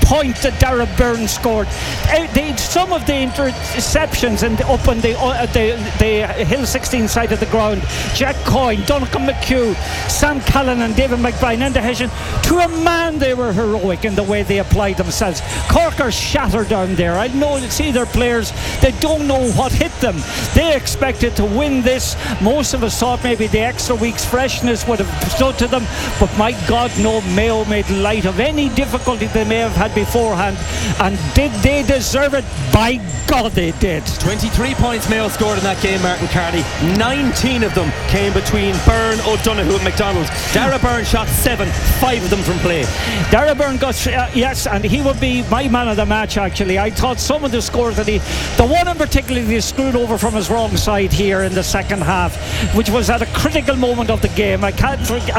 point that Dara Byrne scored. Some of the interceptions and up on the Hill 16 side of the ground, Jack Coyne, Duncan McHugh, Sam Callan and David McBride and the Hessian, to a man they were heroic in the way they applied themselves. Cork are shattered down there. I know, see their players, they don't know what hit them. They expected to win this. Most of us thought maybe the extra week's freshness would have stood to them, but my God, no, Mayo made light of any difficulty they may have had beforehand. And did they deserve it? By God, they did. 23 points Mayo scored in that game, Martin Carney. 19 of them came between Byrne, O'Donoghue and McDonald. Dara Byrne shot 7, 5 of them from play. Dara Byrne got, yes, and he would be my man of the match, actually. I thought some of the scores that the one in particular he screwed over from his wrong side here in the second half, which was at a critical moment of the game. I can't forget,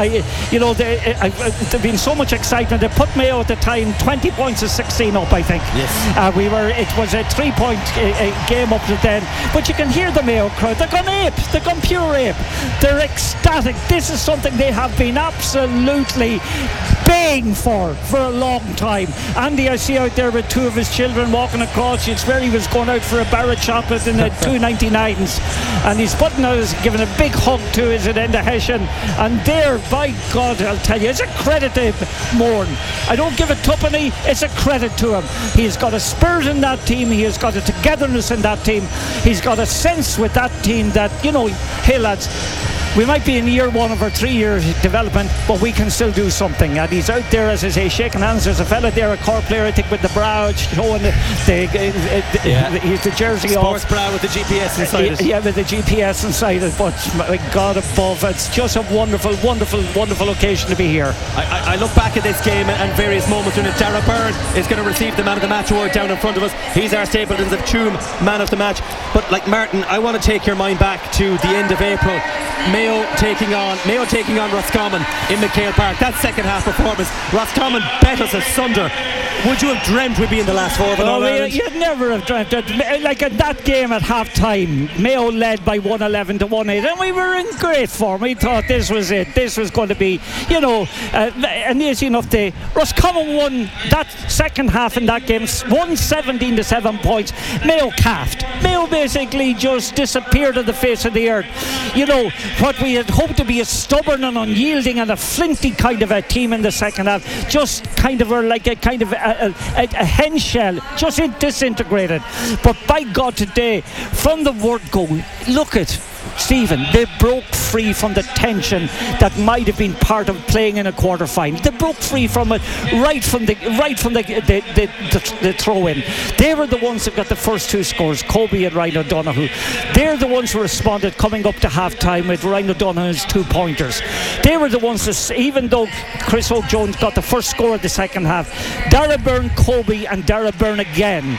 there's been so much excitement. They put Mayo at the time 20 points to 16 up, I think. Yes. It was a 3-point game up to then, but you can hear the Mayo crowd. They're gone ape. They're gone pure ape. They're ecstatic. This is something they have been absolutely baying for a long time. Andy, I see out there with two of his children walking across. It's where he was going out for a bar of chocolate in the 2.99s, and he's giving a big hug to his Enda Hessian. And there, by God, I'll tell you, it's a credit to Moran. I don't give a tuppenny. It's a credit to him. He's got a spirit in that team. He has got a togetherness in that team. He's got a sense with that team that, hey lads, we might be in year 1 of our 3-year development, but we can still do something. And he's out there, as I say, shaking hands. There's a fella there, a Cork player, I think, with the brow, showing he's the jersey Sports off. brow with the GPS inside it. Yeah, with the GPS inside it. But my God above, it's just a wonderful, wonderful, wonderful occasion to be here. I look back at this game and various moments when Dara Byrne is going to receive the man of the match award down in front of us. He's our Stapletons of Tuam man of the match. But like Martin, I want to take your mind back to the end of April. Mayo taking on Roscommon in McHale Park. That second half performance, Roscommon bet us asunder. Would you have dreamt we'd be in the last 4 of an All-Ireland? You'd never have dreamt it. Like at that game at half time, Mayo led by 111 to 1-8, and we were in great form. We thought this was it. This was going to be, and easy enough day. Roscommon won that second half in that game, won 17 to 7 points. Mayo calved. Mayo basically just disappeared on the face of the earth. What we had hoped to be a stubborn and unyielding and a flinty kind of a team in the second half, just kind of were like a kind of a hen shell, just disintegrated. But by God, today, from the word go, look at Stephen, they broke free from the tension that might have been part of playing in a quarter final. They broke free from it right from the throw-in. They were the ones that got the first 2 scores, Kobe and Ryan O'Donoghue. They're the ones who responded coming up to half time with Ryan O'Donoghue's 2-pointers. They were the ones that, even though Chris Oak-Jones got the first score of the second half, Dara Byrne, Kobe and Dara Byrne again,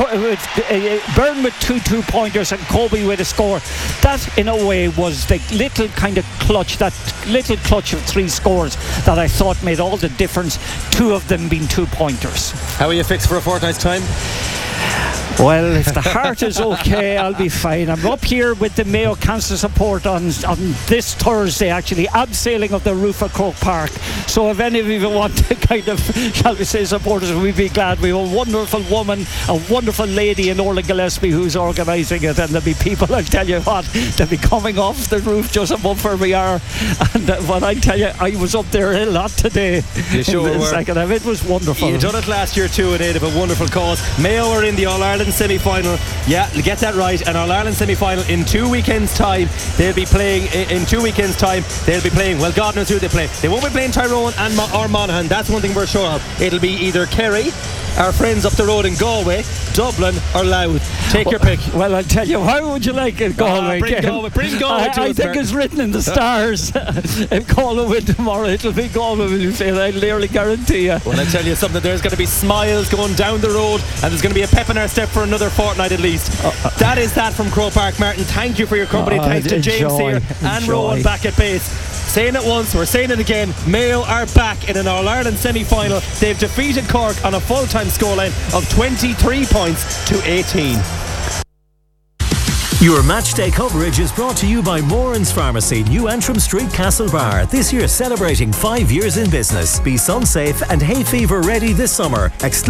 Byrne with 2 2-pointers and Kobe with a score. That in a way was the little kind of clutch, that little clutch of 3 scores that I thought made all the difference, 2 of them being 2-pointers. How are you fixed for a fortnight's time? Well, if the heart is okay, I'll be fine. I'm up here with the Mayo Cancer Support on this Thursday, actually, abseiling of the roof of Croke Park. So if any of you want to kind of, shall we say, support us, we'd be glad. We have a wonderful woman, a wonderful lady in Orla Gillespie who's organising it, and there'll be people, I'll tell you what, they'll be coming off the roof just above where we are. And what I tell you, I was up there a lot today. You sure were. Second half. It was wonderful. You done it last year too, in aid of a wonderful cause. Mayo are in the All-Ireland semi-final. Yeah, get that right. An All-Ireland semi-final in 2 weekends' time. They'll be playing in 2 weekends' time. They'll be playing, well, God knows who they play. They won't be playing Tyrone or Monaghan. That's one thing we're sure of. It'll be either Kerry, our friends up the road in Galway, Dublin or Louth. Take your pick. Well, I'll tell you, how would you like it, Galway? Bring Galway to us. I think it's written in the stars. If Galway win tomorrow, it'll be Galway, will you say? I nearly guarantee you. Well, I tell you something, there's going to be smiles going down the road, and there's going to be a pep in our step for another fortnight at least. That is that from Croke Park. Martin, thank you for your company. Thanks to James here and Rowan back at base. Saying it once, we're saying it again. Mayo are back in an All-Ireland semi-final. They've defeated Cork on a full-time scoreline of 23 points to 18. Your matchday coverage is brought to you by Moran's Pharmacy, New Antrim Street, Castlebar. This year celebrating 5 years in business. Be sun safe and hay fever ready this summer.